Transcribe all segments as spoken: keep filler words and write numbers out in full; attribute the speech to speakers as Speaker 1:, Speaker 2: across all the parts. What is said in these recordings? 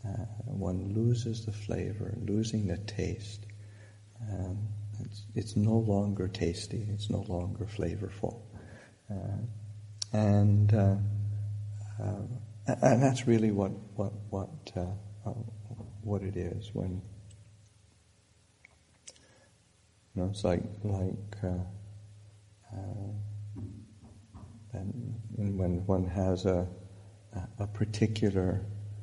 Speaker 1: uh, one loses the flavor, losing the taste. Um, it's, it's no longer tasty, it's no longer flavorful. Uh, and uh, uh, and that's really what what what uh, uh, what it is when you know it's like like uh, uh, and when one has a a particular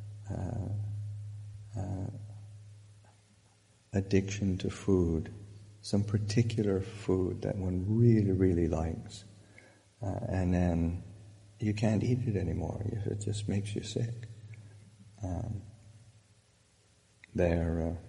Speaker 1: uh, uh, addiction to food, some particular food that one really really likes. Uh, and then you can't eat it anymore. It just makes you sick. Um, there, uh,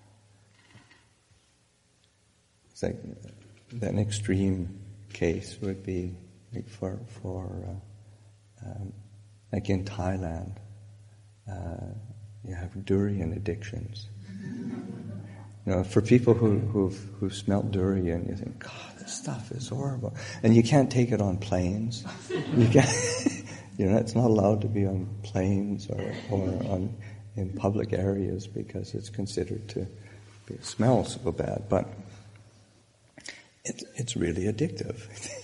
Speaker 1: it's like an extreme case would be like for for uh, um, like in Thailand, uh, you have durian addictions. You know, for people who, who've, who've smelt durian, you think, God, this stuff is horrible. And you can't take it on planes. You can't, you know, it's not allowed to be on planes or, or on, in public areas because it's considered to be, it smells so bad. But it, it's really addictive.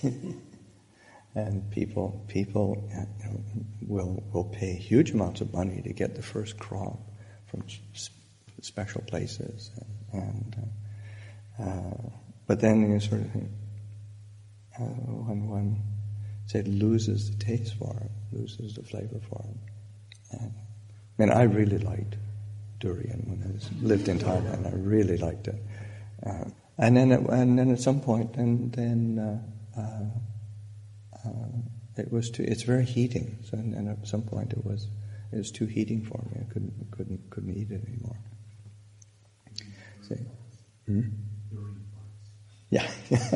Speaker 1: And people, people you know, will, will pay huge amounts of money to get the first crop from special places. And, And, uh, uh, but then you sort of think, uh, when one, say, loses the taste for it, loses the flavor for it. And, I mean, I really liked durian when I was, lived in Thailand. I really liked it. Uh, and then, at, and then at some point, then, then uh, uh, uh, it was too. It's very heating. So, and, and at some point, it was, it was too heating for me. I couldn't, couldn't, couldn't eat it anymore. See? Hmm? Yeah.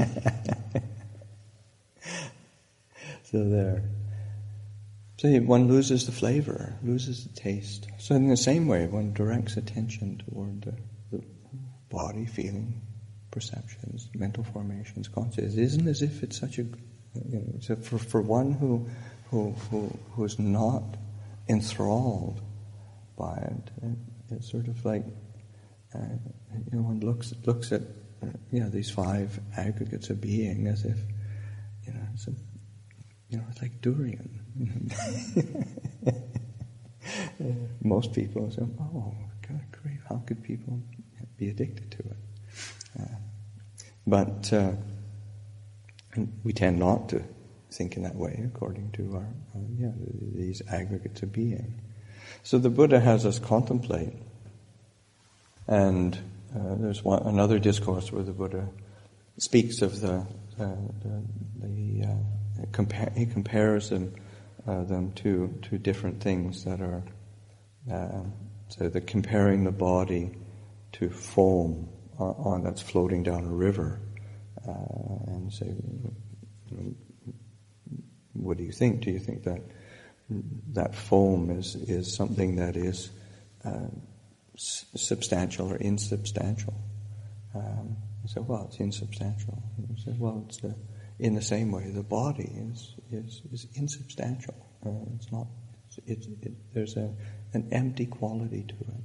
Speaker 1: So there. So one loses the flavor, loses the taste. So in the same way, one directs attention toward the, the body, feeling, perceptions, mental formations, consciousness. It isn't as if it's such a, you know, so for for one who who who who's not enthralled by it, it it's sort of like. Uh, you know, one looks looks at uh, you know these five aggregates of being as if you know it's a, you know it's like durian. uh, most people say, "Oh, God, great! How could people be addicted to it?" Uh, but uh, we tend not to think in that way, according to our uh, yeah these aggregates of being. So the Buddha has us contemplate. And uh, there's one, another discourse where the Buddha speaks of the, uh, the, the uh, compare, he compares them, uh, them to, to different things that are, uh, so the comparing the body to foam on, on that's floating down a river, uh, and say, you know, what do you think? Do you think that that foam is is something that is uh, substantial or insubstantial? Um, I said, well, it's insubstantial. And I said, well, it's uh, in the same way the body is is, is insubstantial. Uh, it's not. It's, it, it, there's a an empty quality to it.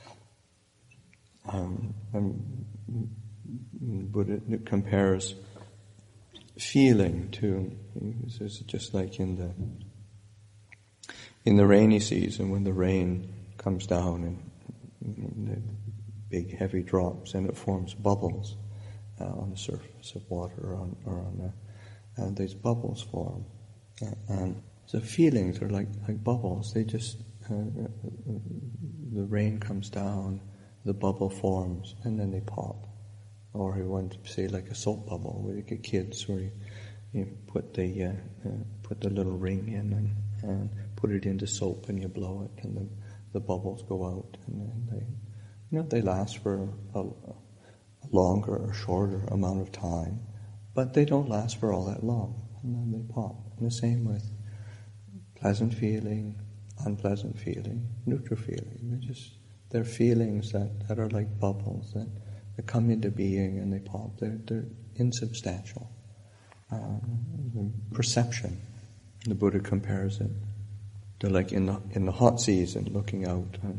Speaker 1: Um, and Buddha compares feeling to. It's just like in the in the rainy season when the rain comes down and the big heavy drops, and it forms bubbles uh, on the surface of water, or on, or on the, and these bubbles form. Uh, and so feelings are like, like bubbles. They just, uh, the rain comes down, the bubble forms, and then they pop. Or you want to say like a soap bubble, where you get kids where you, you put the uh, uh, put the little ring in and, and put it into soap, and you blow it, and the the bubbles go out, and then they, you know, they last for a, a longer or shorter amount of time, but they don't last for all that long, and then they pop. And the same with pleasant feeling, unpleasant feeling, neutral feeling. They're just, they're feelings that, that are like bubbles that, that come into being and they pop. They're, they're insubstantial. Um, perception, the Buddha compares it. They're like in the in the hot season, looking out.